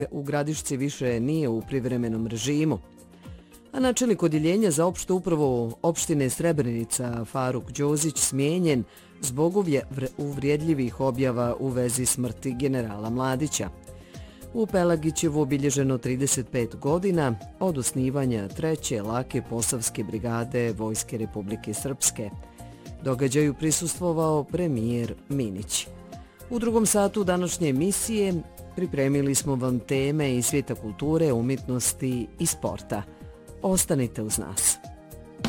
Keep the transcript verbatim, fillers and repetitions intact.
u Gradišci više nije u privremenom režimu. A načelnik odjeljenja za opštu upravu opštine Srebrenica Faruk Đozić smijenjen zbog uvrijedljivih objava u vezi smrti generala Mladića. U Pelagićevu obilježeno trideset pet godina od osnivanja treće lake posavske brigade Vojske Republike Srpske. Događaju prisustvovao premijer Minić. U drugom satu današnje emisije pripremili smo vam teme iz svijeta kulture, umjetnosti i sporta. Ostanite uz nas.